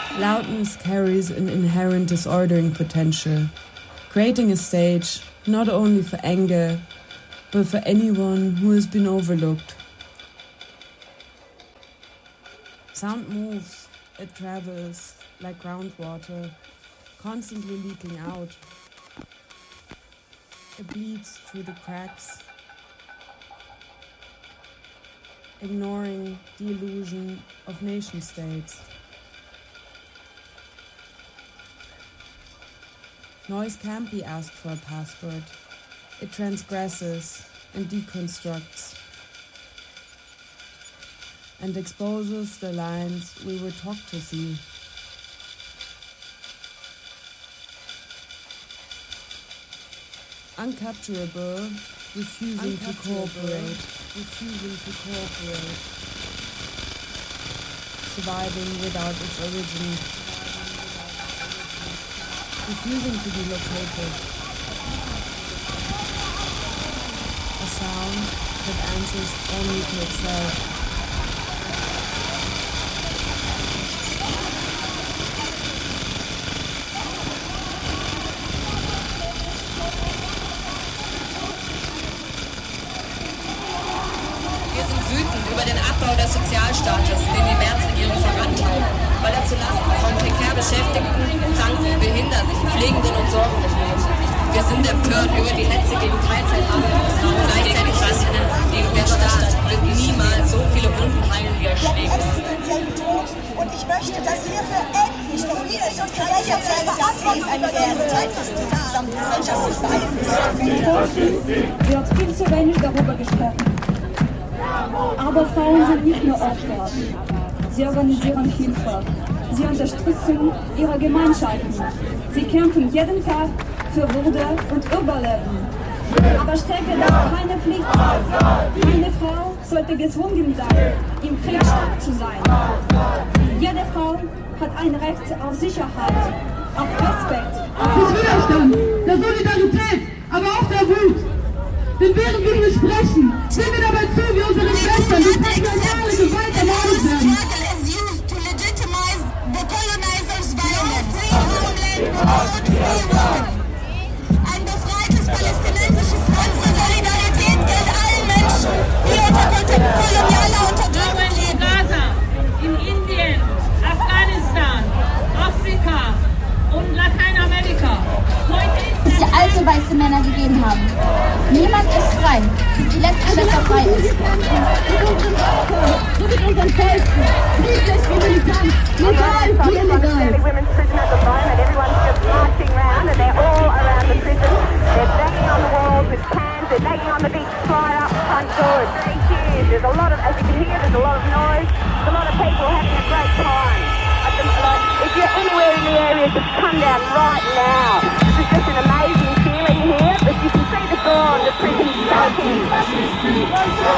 Loudness carries an inherent disordering potential, creating a stage not only for anger, but for anyone who has been overlooked. Sound moves, it travels like groundwater, constantly leaking out. It bleeds through the cracks, ignoring the illusion of nation states. Noise can't be asked for a passport. It transgresses and deconstructs and exposes the lines we were taught to see. Uncapturable, refusing to cooperate, surviving without its origin, refusing to be located. A sound that answers only to itself. Wir sind wütend über den Abbau des Sozialstaates, den die Merz-Regierung vorantreibt, weil er zulasten von prekär Beschäftigten, Kranken, Behinderten, Pflegenden und Sorgenden geht. Wir sind empört über die Hetze gegen Teilzeitarbeit. Gleichzeitig wissen wir, der Staat wird niemals so viele Wunden heilen, wie er schlägt. Und ich möchte, dass hierfür endlich Frieden und Gerechtigkeit verantwortlich werden, dass die Gesamtgesellschaft sich beeinflusst. Wird viel zu wenig darüber gesprochen. Aber Frauen sind nicht nur Opfer. Sie organisieren Hilfe. Sie unterstützen ihre Gemeinschaften. Sie kämpfen jeden Tag für Würde und Überleben. Aber Stärke darf keine Pflicht sein. Keine Frau sollte gezwungen sein, im Krieg stark zu sein. Jede Frau hat ein Recht auf Sicherheit, auf Respekt. Des Widerstands, der Solidarität, aber auch der Wut. Denn während wir sprechen, sehen wir dabei zu, wie unsere Schwestern durch patriarchale Gewalt ermordet werden. Ein befreites palästinensisches Land zur Solidarität gilt allen Menschen, die unter kolonialer Unterdrückung leben. Gaza, in Indien, Afghanistan, Afrika und Lateinamerika. Bis die alte weiße Männer gegeben haben. Niemand ist frei, bis die letzte Schwester frei ist. So mit unseren Fäusten, friedlich wie militant, legal wie illegal. They're banging on the big slide up front doors. Very huge. There's a lot of, as you can hear, there's a lot of noise. There's a lot of people having a great time. If you're anywhere in the area, just come down right now. This is just an amazing feeling here. But you can see the dawn, the prison soaking.